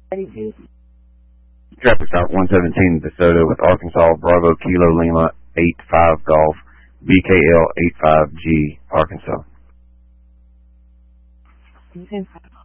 32. Traffic stop 117 DeSoto with Arkansas Bravo Kilo Lima 85 Golf BKL 85G Arkansas. Okay.